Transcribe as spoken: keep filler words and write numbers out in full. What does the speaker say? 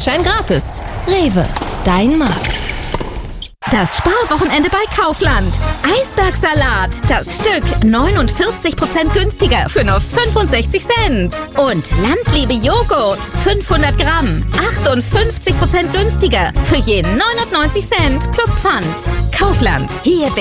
Gutschein gratis. Rewe, dein Markt. Das Sparwochenende bei Kaufland. Eisbergsalat, das Stück neunundvierzig Prozent günstiger für nur fünfundsechzig Cent. Und Landliebe Joghurt, fünfhundert Gramm, achtundfünfzig Prozent günstiger für je neunundneunzig Cent plus Pfand. Kaufland, hier